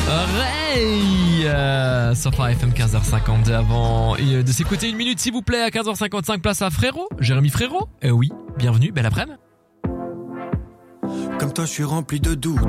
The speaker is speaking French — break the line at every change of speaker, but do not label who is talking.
Ray sur Phare FM 15h52 avant de s'écouter une minute s'il vous plaît à 15h55 place à Frérot, Jérémy Frérot. Oui, bienvenue, belle après-midi.
Comme toi je suis rempli de doutes.